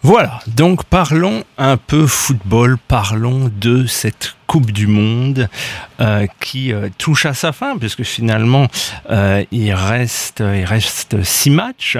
Voilà, donc parlons un peu football, parlons de cette Coupe du Monde qui touche à sa fin, puisque finalement il reste 6 matchs,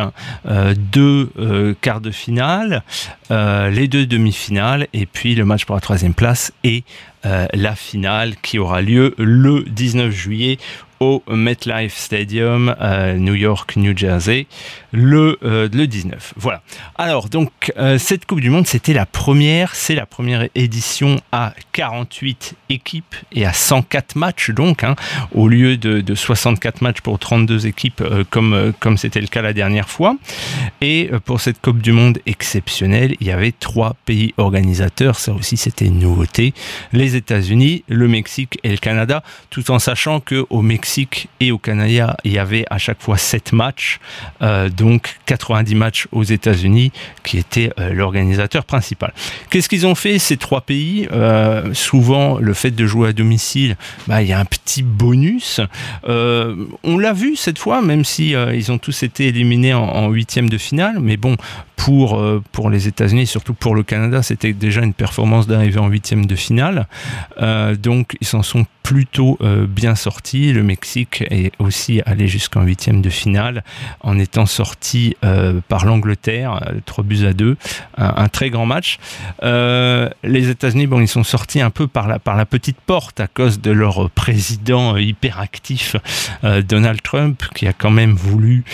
2 quarts de finale, les 2 demi-finales, et puis le match pour la 3e place et la finale qui aura lieu le 19 juillet au MetLife Stadium, New York, New Jersey, le 19. Voilà. Alors, donc, cette Coupe du Monde, c'est la première édition à 48 équipes et à 104 matchs, donc, au lieu de 64 matchs pour 32 équipes, comme c'était le cas la dernière fois. Et pour cette Coupe du Monde exceptionnelle, il y avait 3 pays organisateurs. Ça aussi, c'était une nouveauté. Les États-Unis, le Mexique et le Canada, tout en sachant qu'au Mexique et au Canada, il y avait à chaque fois 7 matchs, donc 90 matchs aux États-Unis, qui était l'organisateur principal. Qu'est-ce qu'ils ont fait, ces 3 pays ? Souvent, le fait de jouer à domicile, il y a un petit bonus. On l'a vu cette fois, même si ils ont tous été éliminés en 8e de finale, mais bon, pour les États-Unis, et surtout pour le Canada, c'était déjà une performance d'arriver en 8e de finale. Donc, ils s'en sont plutôt bien sortis. Le Mexique est aussi allé jusqu'en 8e de finale en étant sorti par l'Angleterre, 3-2, un très grand match. Les États-Unis, ils sont sortis un peu par la petite porte à cause de leur président hyperactif, Donald Trump, qui a quand même voulu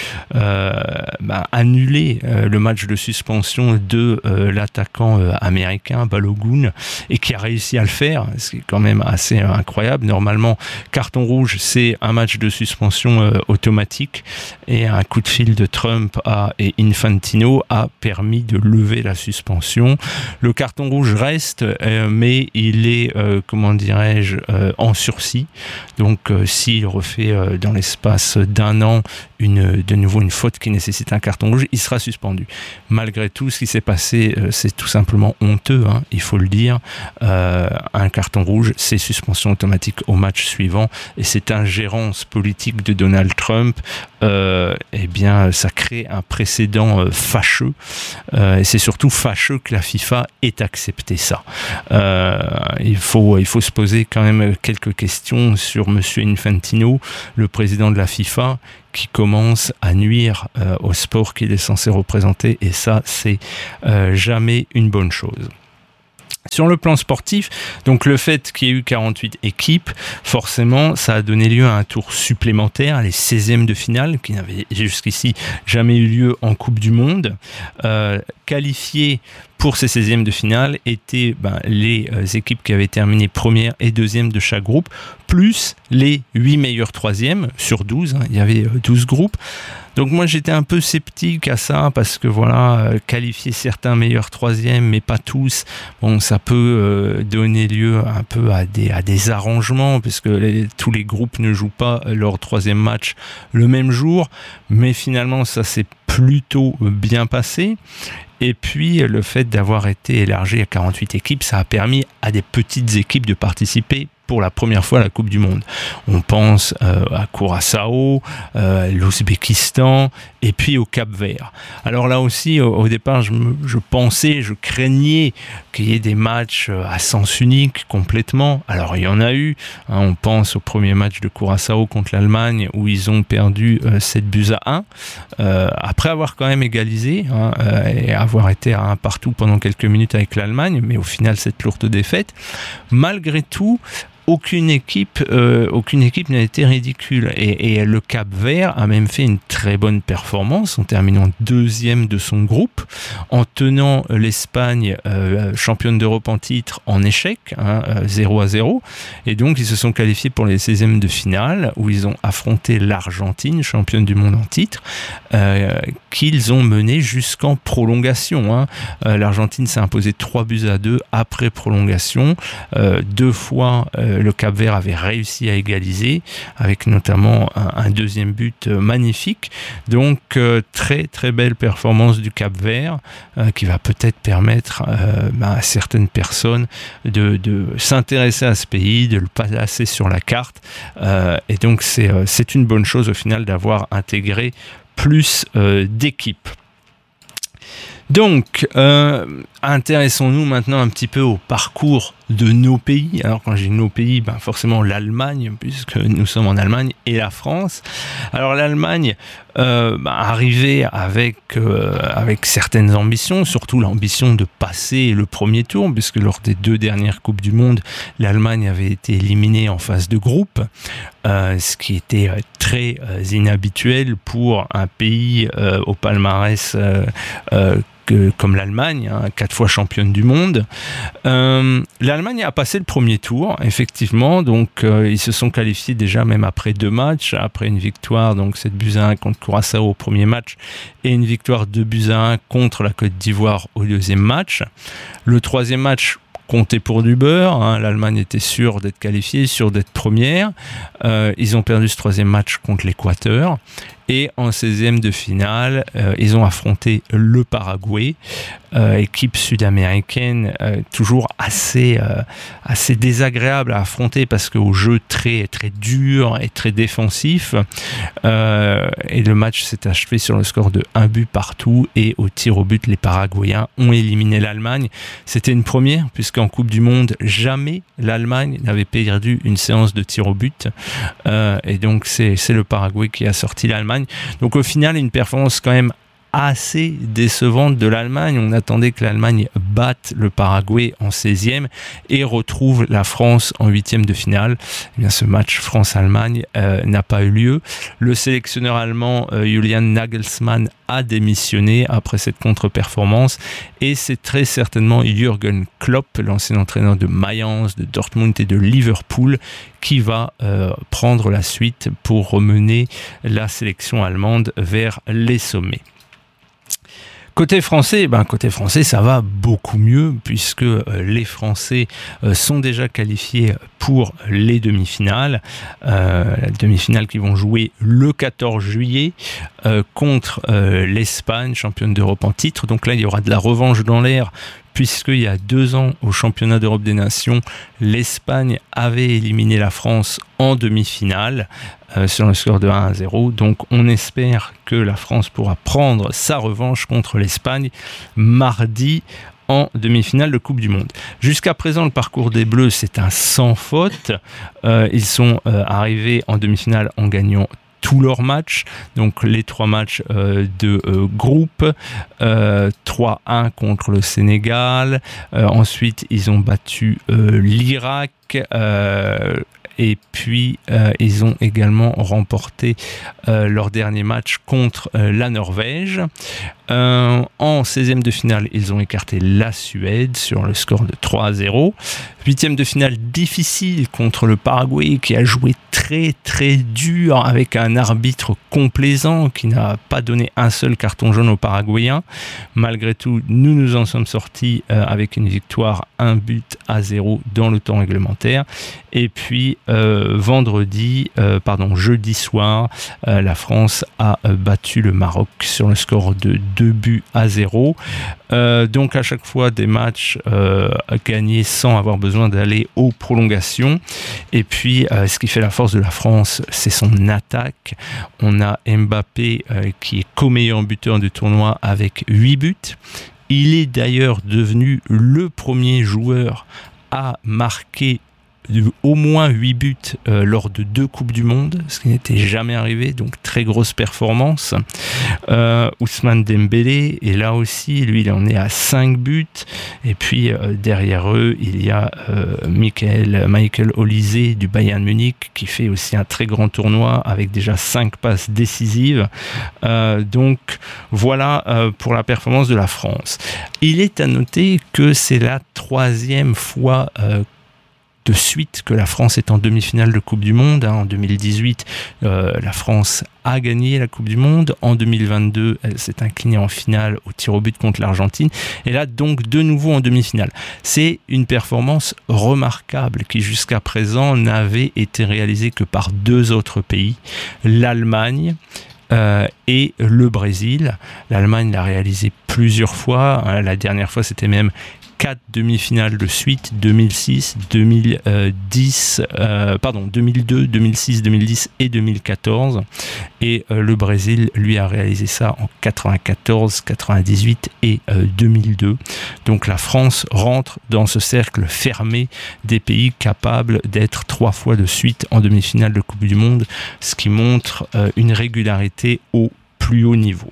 annuler le match de suspension de l'attaquant américain Balogun, et qui a réussi à le faire, ce qui est quand même assez incroyable. Normalement, carton rouge, c'est un match de suspension automatique, et un coup de fil de Trump et Infantino a permis de lever la suspension. Le carton rouge reste, mais il est, en sursis. Donc, s'il refait dans l'espace d'un an de nouveau une faute qui nécessite un carton rouge, il sera suspendu. Malgré tout, ce qui s'est passé, c'est tout simplement honteux, il faut le dire. Un carton rouge, c'est suspension automatique au match suivant, et cette ingérence politique de Donald Trump, ça crée un précédent fâcheux, et c'est surtout fâcheux que la FIFA ait accepté ça. Il faut se poser quand même quelques questions sur Monsieur Infantino, le président de la FIFA, qui commence à nuire au sport qu'il est censé représenter, et ça, c'est jamais une bonne chose. Sur le plan sportif, donc le fait qu'il y ait eu 48 équipes, forcément, ça a donné lieu à un tour supplémentaire, les 16e de finale, qui n'avaient jusqu'ici jamais eu lieu en Coupe du Monde. Qualifiés pour ces 16e de finale étaient les équipes qui avaient terminé première et deuxième de chaque groupe, plus les 8 meilleurs troisièmes sur 12, il y avait 12 groupes. Donc moi j'étais un peu sceptique à ça, parce que qualifier certains meilleurs troisièmes mais pas tous, ça peut donner lieu un peu à des arrangements, puisque tous les groupes ne jouent pas leur 3e match le même jour, mais finalement ça s'est plutôt bien passé. Et puis, le fait d'avoir été élargi à 48 équipes, ça a permis à des petites équipes de participer pour la première fois à la Coupe du Monde. On pense à Curaçao, l'Ouzbékistan et puis au Cap-Vert. Alors là aussi, au départ, je craignais qu'il y ait des matchs à sens unique complètement. Alors il y en a eu. On pense au premier match de Curaçao contre l'Allemagne où ils ont perdu 7-1. Après avoir quand même égalisé et avoir été à 1 partout pendant quelques minutes avec l'Allemagne, mais au final cette lourde défaite. Malgré tout, aucune équipe n'a été ridicule, et le Cap-Vert a même fait une très bonne performance en terminant 2e de son groupe, en tenant l'Espagne championne d'Europe en titre en échec, 0-0, et donc ils se sont qualifiés pour les 16e de finale où ils ont affronté l'Argentine, championne du monde en titre, qu'ils ont mené jusqu'en prolongation. L'Argentine s'est imposée 3-2 après prolongation, 2 fois le Cap-Vert avait réussi à égaliser, avec notamment un deuxième but magnifique. Donc très très belle performance du Cap-Vert, qui va peut-être permettre à certaines personnes de s'intéresser à ce pays, de le placer sur la carte, et donc c'est une bonne chose au final d'avoir intégré plus d'équipes. Donc, intéressons-nous maintenant un petit peu au parcours de nos pays. Alors quand je dis nos pays, forcément l'Allemagne, puisque nous sommes en Allemagne, et la France. Alors l'Allemagne arrivait avec certaines ambitions, surtout l'ambition de passer le premier tour, puisque lors des 2 dernières Coupes du Monde, l'Allemagne avait été éliminée en phase de groupe, ce qui était très inhabituel pour un pays au palmarès comme l'Allemagne, 4 fois championne du monde. L'Allemagne a passé le premier tour, effectivement, donc ils se sont qualifiés déjà même après 2 matchs, après une victoire, donc 7-1 contre Curaçao au premier match, et une victoire 2-1 contre la Côte d'Ivoire au deuxième match. Le 3e match comptait pour du beurre, l'Allemagne était sûre d'être qualifiée, sûre d'être première. Ils ont perdu ce 3e match contre l'Équateur. Et en 16e de finale, ils ont affronté le Paraguay, équipe sud-américaine toujours assez désagréable à affronter parce qu'au jeu très, très dur et très défensif. Et le match s'est achevé sur le score de 1 but partout et au tir au but, les Paraguayens ont éliminé l'Allemagne. C'était une première puisqu'en Coupe du Monde, jamais l'Allemagne n'avait perdu une séance de tir au but. Et donc c'est le Paraguay qui a sorti l'Allemagne. Donc au final, une performance quand même assez décevante de l'Allemagne. On attendait que l'Allemagne batte le Paraguay en 16e et retrouve la France en 8e de finale. Eh bien, ce match France-Allemagne n'a pas eu lieu. Le sélectionneur allemand Julian Nagelsmann a démissionné après cette contre-performance et c'est très certainement Jürgen Klopp, l'ancien entraîneur de Mayence, de Dortmund et de Liverpool, qui va prendre la suite pour remener la sélection allemande vers les sommets. Côté français, ça va beaucoup mieux puisque les Français sont déjà qualifiés pour les demi-finales. Demi-finales qui vont jouer le 14 juillet contre l'Espagne, championne d'Europe en titre. Donc là, il y aura de la revanche dans l'air puisqu'il y a 2 ans, au championnat d'Europe des Nations, l'Espagne avait éliminé la France en demi-finale sur le score de 1-0. Donc on espère que la France pourra prendre sa revanche contre l'Espagne mardi en demi-finale de Coupe du Monde. Jusqu'à présent, le parcours des Bleus, c'est un sans faute. Ils sont arrivés en demi-finale en gagnant tous leurs matchs, donc les 3 matchs de groupe, 3-1 contre le Sénégal, ensuite ils ont battu l'Irak, et puis ils ont également remporté leur dernier match contre la Norvège. En 16e de finale, ils ont écarté la Suède sur le score de 3-0. 8e de finale difficile contre le Paraguay qui a joué très très dur avec un arbitre complaisant qui n'a pas donné un seul carton jaune aux Paraguayens. Malgré tout, nous nous en sommes sortis avec une victoire 1-0 dans le temps réglementaire. Et puis jeudi soir, la France a battu le Maroc sur le score de 2-0. Donc à chaque fois des matchs gagnés sans avoir besoin d'aller aux prolongations. Et puis ce qui fait la force de la France, c'est son attaque. On a Mbappé qui est co-meilleur buteur du tournoi avec 8 buts. Il est d'ailleurs devenu le premier joueur à marquer au moins 8 buts lors de 2 Coupes du Monde, ce qui n'était jamais arrivé, donc très grosse performance. Ousmane Dembélé, et là aussi, lui, il en est à 5 buts. Et puis, derrière eux, il y a Michael Olise du Bayern Munich, qui fait aussi un très grand tournoi, avec déjà 5 passes décisives. Donc, voilà pour la performance de la France. Il est à noter que c'est la 3e fois de suite que la France est en demi-finale de Coupe du Monde. En 2018, la France a gagné la Coupe du Monde. En 2022, elle s'est inclinée en finale au tir au but contre l'Argentine. Et là, donc, de nouveau en demi-finale. C'est une performance remarquable qui, jusqu'à présent, n'avait été réalisée que par 2 autres pays, l'Allemagne et le Brésil. L'Allemagne l'a réalisé plusieurs fois. La dernière fois, c'était même 4 demi-finales de suite, 2006, 2010, 2002, 2006, 2010 et 2014. Et le Brésil, lui, a réalisé ça en 94, 98 et 2002. Donc la France rentre dans ce cercle fermé des pays capables d'être 3 fois de suite en demi-finale de Coupe du Monde, ce qui montre une régularité au plus haut niveau.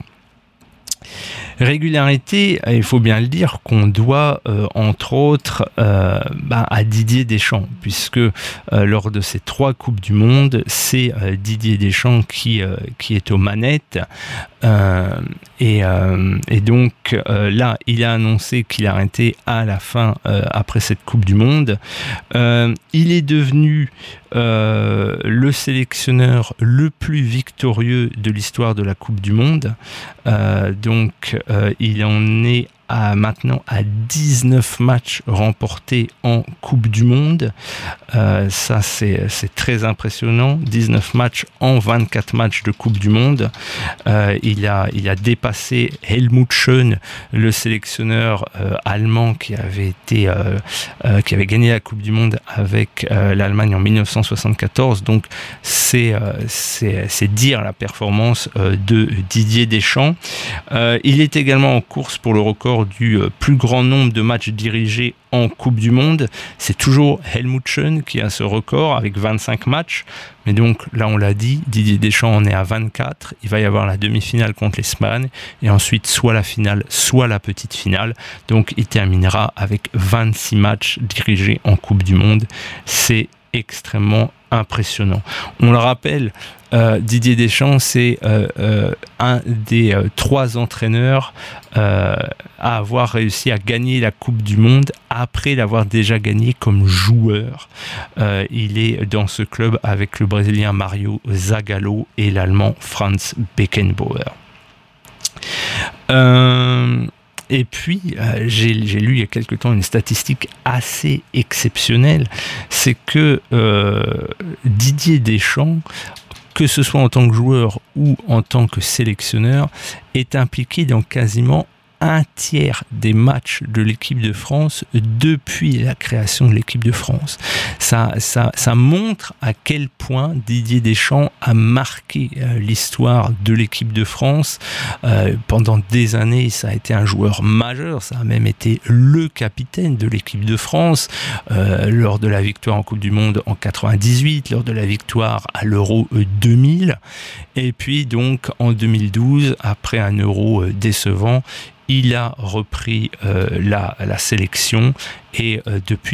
Régularité, il faut bien le dire, qu'on doit entre autres à Didier Deschamps, puisque lors de ces 3 Coupes du Monde, c'est Didier Deschamps qui est aux manettes. Et donc là, il a annoncé qu'il arrêtait à la fin, après cette Coupe du Monde. Il est devenu le sélectionneur le plus victorieux de l'histoire de la Coupe du Monde. Donc il en est maintenant à 19 matchs remportés en Coupe du Monde. Ça, c'est très impressionnant. 19 matchs en 24 matchs de Coupe du Monde. Il a dépassé Helmut Schön, le sélectionneur allemand qui avait gagné la Coupe du Monde avec l'Allemagne en 1974. Donc, c'est dire la performance de Didier Deschamps. Il est également en course pour le record du plus grand nombre de matchs dirigés en Coupe du Monde. C'est toujours Helmut Schön qui a ce record avec 25 matchs. Mais donc là, on l'a dit, Didier Deschamps en est à 24. Il va y avoir la demi-finale contre l'Espagne et ensuite soit la finale, soit la petite finale. Donc il terminera avec 26 matchs dirigés en Coupe du Monde. C'est extrêmement impressionnant. On le rappelle, Didier Deschamps, c'est un des 3 entraîneurs à avoir réussi à gagner la Coupe du Monde après l'avoir déjà gagné comme joueur. Il est dans ce club avec le Brésilien Mario Zagallo et l'Allemand Franz Beckenbauer. Et puis, j'ai lu il y a quelque temps une statistique assez exceptionnelle, c'est que Didier Deschamps, que ce soit en tant que joueur ou en tant que sélectionneur, est impliqué dans quasiment un tiers des matchs de l'équipe de France depuis la création de l'équipe de France. Ça montre à quel point Didier Deschamps a marqué l'histoire de l'équipe de France. Pendant des années, ça a été un joueur majeur, ça a même été le capitaine de l'équipe de France lors de la victoire en Coupe du Monde en 98, lors de la victoire à l'Euro 2000, et puis donc en 2012, après un Euro décevant, il a repris la sélection et depuis